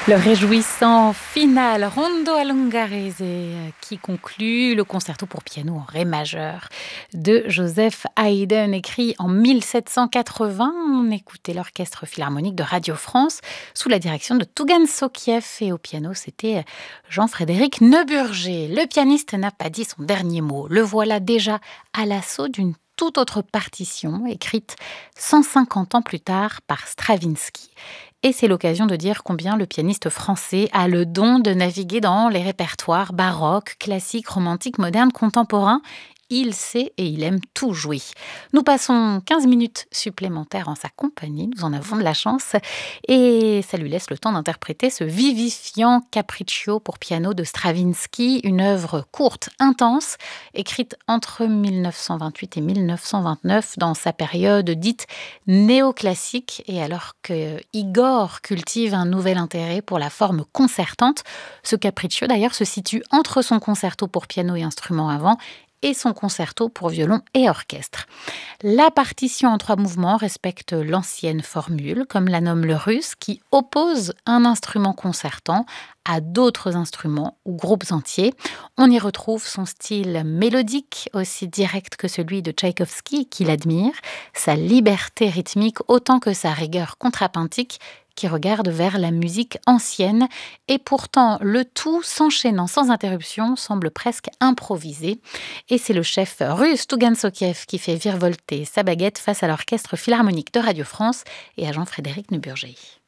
Le réjouissant final Rondo a Lungarese qui conclut le concerto pour piano en ré majeur de Joseph Haydn, écrit en 1780. On écoutait l'Orchestre Philharmonique de Radio France sous la direction de Tougan Sokiev, et au piano c'était Jean-Frédéric Neuburger. Le pianiste n'a pas dit son dernier mot. Le voilà déjà à l'assaut d'une toute autre partition écrite 150 ans plus tard par Stravinsky. Et c'est l'occasion de dire combien le pianiste français a le don de naviguer dans les répertoires baroques, classiques, romantiques, modernes, contemporains. Il sait et il aime tout jouer. Nous passons 15 minutes supplémentaires en sa compagnie, nous en avons de la chance, et ça lui laisse le temps d'interpréter ce vivifiant capriccio pour piano de Stravinsky, une œuvre courte, intense, écrite entre 1928 et 1929 dans sa période dite néoclassique, et alors que Igor cultive un nouvel intérêt pour la forme concertante. Ce capriccio d'ailleurs se situe entre son concerto pour piano et instruments à vent et son concerto pour violon et orchestre. La partition en 3 mouvements respecte l'ancienne formule, comme la nomme le Russe, qui oppose un instrument concertant à d'autres instruments ou groupes entiers. On y retrouve son style mélodique, aussi direct que celui de Tchaïkovski, qu'il admire, sa liberté rythmique autant que sa rigueur contrapuntique, qui regarde vers la musique ancienne, et pourtant le tout s'enchaînant sans interruption semble presque improvisé. Et c'est le chef russe Tougan Sokiev qui fait virevolter sa baguette face à l'Orchestre Philharmonique de Radio France et à Jean-Frédéric Neuburger.